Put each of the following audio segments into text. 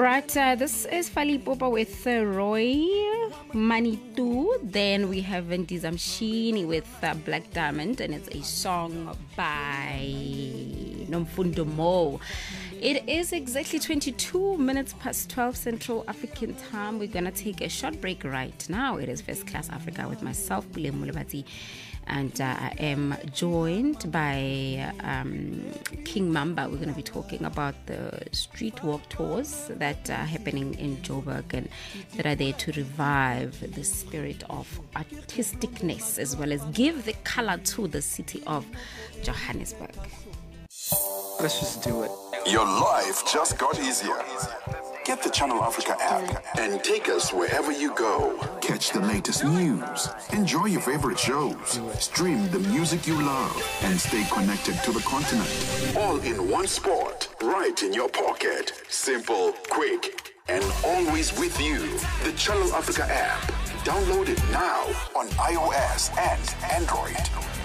Right, this is Fali Popa with Roy Manitou. Then we have Ndiza Mshini with Black Diamond, and it's a song by Nomfundo Mo. It is exactly 22 minutes past 12 Central African time. We're going to take a short break right now. It is First Class Africa with myself, Pule Mulebati. And I am joined by King Mamba. We're going to be talking about the street walk tours that are happening in Joburg and that are there to revive the spirit of artisticness as well as give the color to the city of Johannesburg. Let's just do it. Your life just got easier. Get the Channel Africa app and take us wherever you go. Catch the latest news, enjoy your favorite shows, stream the music you love, and stay connected to the continent. All in one spot, right in your pocket. Simple, quick, and always with you. The Channel Africa app. Download it now on iOS and Android.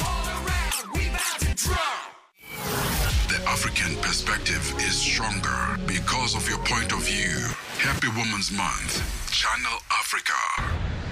The African perspective is stronger because of your point of view. Happy Women's Month, Channel Africa.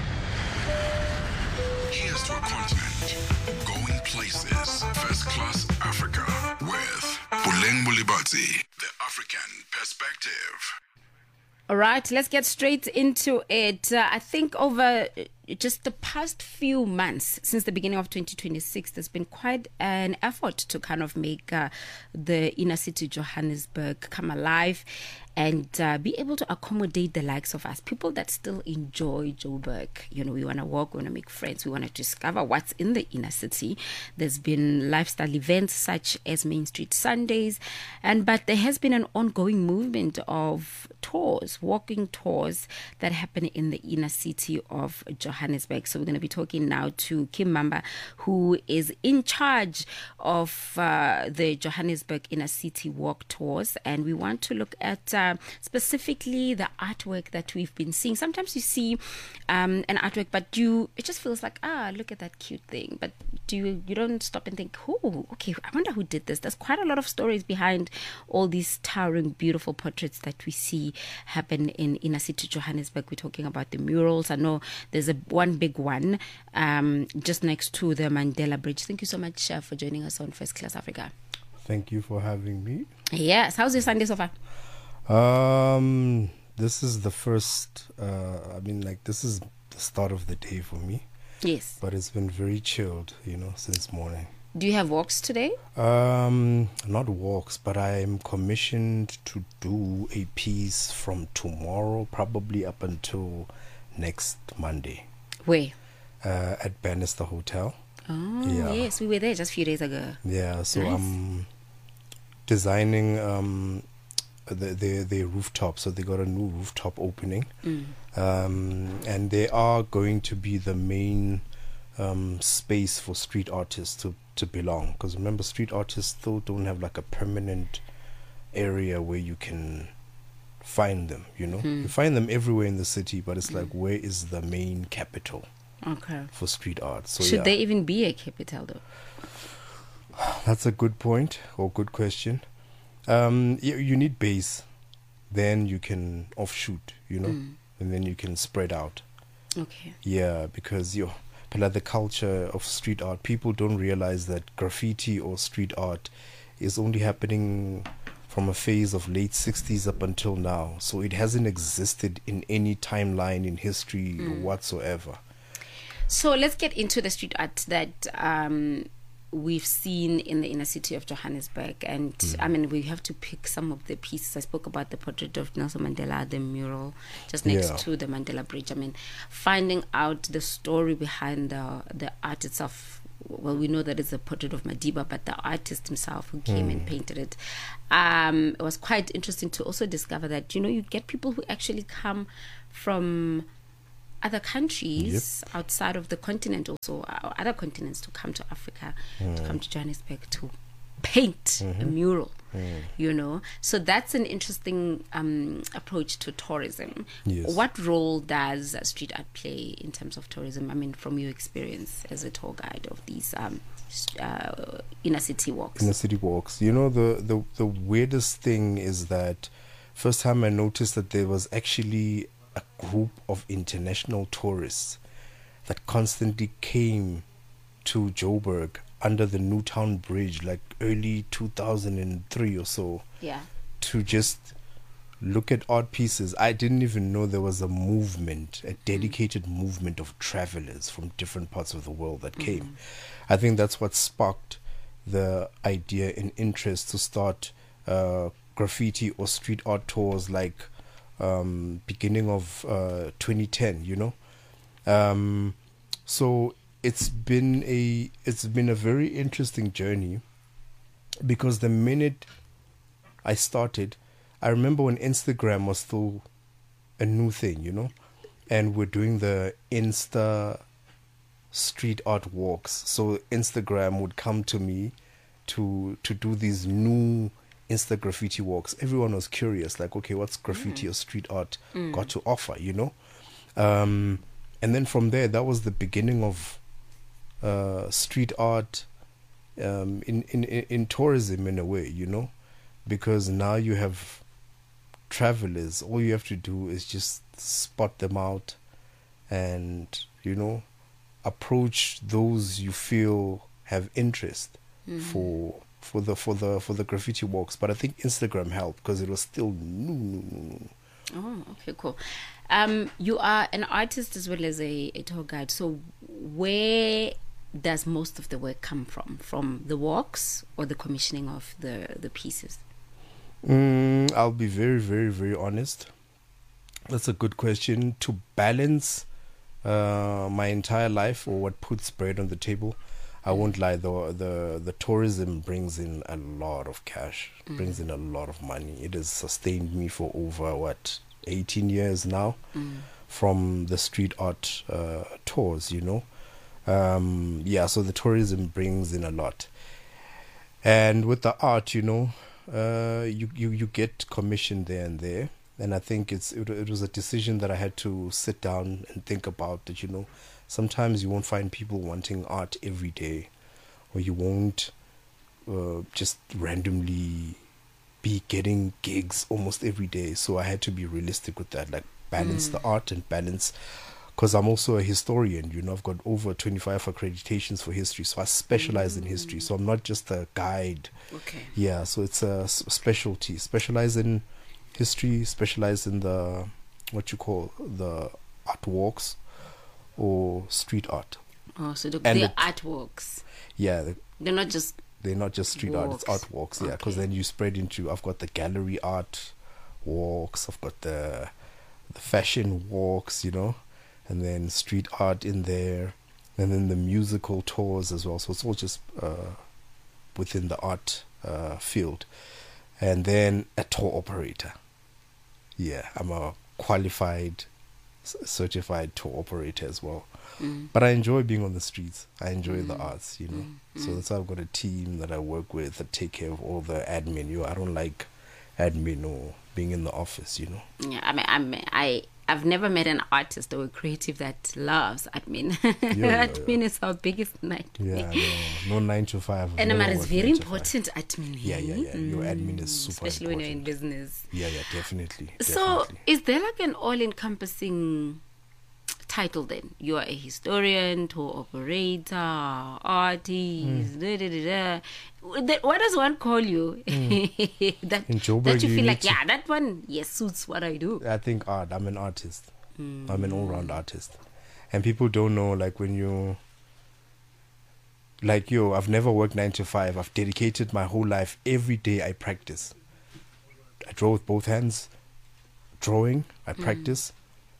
Here's to a continent, going places. First Class Africa with Puleng Mulibati. The African perspective. All right, let's get straight into it. I think over just the past few months, since the beginning of 2026, there's been quite an effort to kind of make the inner city Johannesburg come alive and be able to accommodate the likes of us, people that still enjoy Joburg. You know, we want to walk, we want to make friends, we want to discover what's in the inner city. There's been lifestyle events such as Main Street Sundays, but there has been an ongoing movement of tours, walking tours that happen in the inner city of Johannesburg. So we're going to be talking now to Kim Mamba, who is in charge of the Johannesburg inner city walk tours, and we want to look at specifically the artwork that we've been seeing. Sometimes you see an artwork, but it just feels like, look at that cute thing, but you don't stop and think, oh, okay, I wonder who did this. There's quite a lot of stories behind all these towering, beautiful portraits that we see happen in inner city Johannesburg. We're talking about the murals. I know there's one big one just next to the Mandela Bridge. Thank you so much for joining us on First Class Africa. Thank you for having me. Yes. How's your Sunday so far? This is the first, this is the start of the day for me. Yes. But it's been very chilled, since morning. Do you have walks today? Not walks, but I'm commissioned to do a piece from tomorrow, probably up until next Monday. Where? At Bannister Hotel. Oh, yeah. Yes, we were there just a few days ago. Yeah, so nice. I'm designing the rooftop. So they got a new rooftop opening. And they are going to be the main space for street artists to belong, because remember, street artists still don't have like a permanent area where you can find them. You find them everywhere in the city, but it's like, where is the main capital for street art? So should there even be a capital though? That's a good point, or good question. You need base, then you can offshoot, and then you can spread out. Okay. Yeah, because the culture of street art, people don't realize that graffiti or street art is only happening from a phase of late 60s up until now. So it hasn't existed in any timeline in history whatsoever. So let's get into the street art that we've seen in the inner city of Johannesburg, and we have to pick some of the pieces. I spoke about the portrait of Nelson Mandela, the mural just next to the Mandela Bridge. Finding out the story behind the art itself. Well, we know that it's a portrait of Madiba, but the artist himself who came and painted it. It was quite interesting to also discover that, you get people who actually come from other countries outside of the continent, also other continents, to come to Africa, to come to Johannesburg to paint a mural, So that's an interesting approach to tourism. Yes. What role does street art play in terms of tourism? From your experience as a tour guide of these inner city walks. Inner city walks. The weirdest thing is that first time I noticed that there was actually a group of international tourists that constantly came to Joburg under the Newtown Bridge, like early 2003 or so, Yeah. to just look at art pieces. I didn't even know there was a movement, a dedicated movement of travelers from different parts of the world that came. I think that's what sparked the idea and interest to start graffiti or street art tours, like beginning of 2010, you know. So it's been a very interesting journey, because the minute I started, I remember when Instagram was still a new thing, you know, and we're doing the Insta street art walks. So Instagram would come to me to do these new Insta graffiti walks. Everyone was curious, like, okay, what's graffiti or street art got to offer, you know? And then from there, that was the beginning of street art in tourism, in a way, you know, because now you have travelers. All you have to do is just spot them out and, you know, approach those you feel have interest for the graffiti walks. But I think Instagram helped because it was still new. Oh, okay, cool. You are an artist as well as a tour guide. So where does most of the work come from? From the walks or the commissioning of the pieces? I'll be very, very, very honest. That's a good question. To balance my entire life, or what puts bread on the table, I won't lie, the tourism brings in a lot of cash, brings in a lot of money. It has sustained me for over 18 years now, from the street art tours, you know. So the tourism brings in a lot, and with the art, you know, you get commission there and there. And I think it was a decision that I had to sit down and think about, that, you know, sometimes you won't find people wanting art every day, or you won't just randomly be getting gigs almost every day. So I had to be realistic with that, like balance the art and balance, because I'm also a historian, you know. I've got over 25 accreditations for history, so I specialize in history. So I'm not just a guide. Okay. Yeah, so it's a specialty. Specialize in history, specialize in the, what you call, the art walks or street art. Oh, so the And art walks. Yeah, They're not just street art, it's art walks. Yeah, because then you spread into, I've got the gallery art walks, I've got the fashion walks, you know, and then street art in there, and then the musical tours as well. So it's all just within the art field. And then a tour operator. Yeah, I'm a qualified, certified tour operator as well. But I enjoy being on the streets. I enjoy the arts, you know. So that's why I've got a team that I work with that take care of all the admin. You know, I don't like admin or being in the office, you know. Yeah, I mean, I've never met an artist or a creative that loves admin. Admin is our biggest nightmare. Yeah, no 9 to 5. And never it's worked very 9 to 5. important, admin. Yeah. Your admin is super especially when you're in important. business. Yeah, definitely. So, is there like an all-encompassing title then? You are a historian, tour operator, artist, what does one call you? that In Joburg, that you you feel need like, to- yeah, that one, yes, suits what I do. I think art. I'm an artist. I'm an all-round artist. And people don't know, like, when you... Like, I've never worked 9 to 5. I've dedicated my whole life. Every day I practice. I draw with both hands. Drawing, I practice.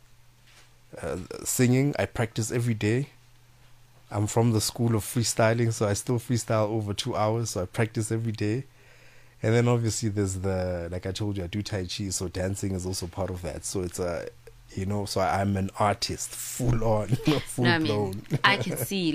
Singing, I practice every day. I'm from the school of freestyling, so I still freestyle over 2 hours, so I practice every day. And then obviously there's like I told you, I do Tai Chi, so dancing is also part of that. So it's so I'm an artist, full on, full No, I blown. mean, I can see